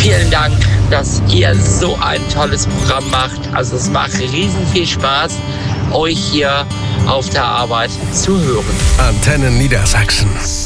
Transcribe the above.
vielen Dank, dass ihr so ein tolles Programm macht. Also es macht riesen viel Spaß, euch hier auf der Arbeit zu hören. Antennen Niedersachsen.